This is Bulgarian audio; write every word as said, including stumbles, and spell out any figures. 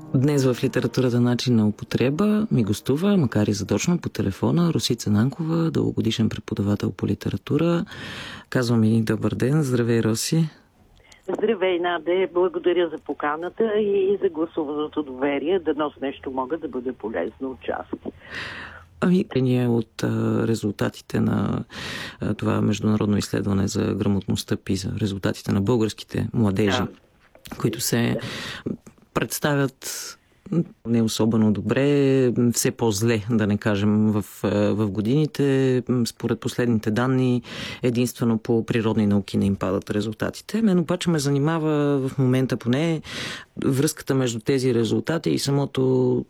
Днес в литературата начин на употреба ми гостува, макар и задочно по телефона, Росица Нанкова, дългогодишен преподавател по литература. Казвам и добър ден. Здравей, Роси. Здравей, Наде. Благодаря за поканата и за гласуваното доверие. Дано с нещо мога да бъде полезно участие. Ами, ние от а, резултатите на а, това международно изследване за грамотността ПИЗа, резултатите на българските младежи, да. които се представят не особено добре, все по-зле, да не кажем, в, в годините. Според последните данни, единствено по природни науки не им падат резултатите. Мен обаче ме занимава в момента поне връзката между тези резултати и самото